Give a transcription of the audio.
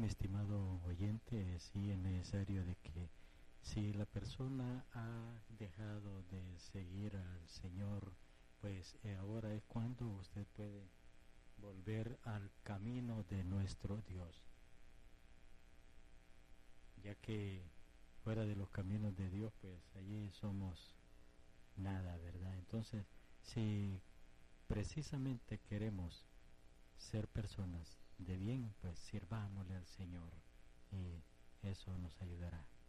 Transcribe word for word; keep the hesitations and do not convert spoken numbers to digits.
estimado oyente, sí es necesario de que si la persona ha dejado de seguir al Señor, pues eh, ahora es cuando usted puede volver al camino de nuestro Dios, ya que fuera de los caminos de Dios, pues allí somos nada, ¿verdad? Entonces, si precisamente queremos ser personas de bien, pues sirvámosle al Señor y eso nos ayudará.